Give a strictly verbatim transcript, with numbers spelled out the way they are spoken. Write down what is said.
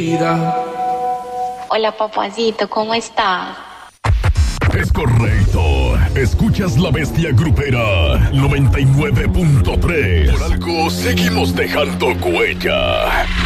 Hola, papacito, ¿cómo estás? Es correcto. Escuchas La Bestia Grupera noventa y nueve punto tres. Por algo seguimos dejando huella.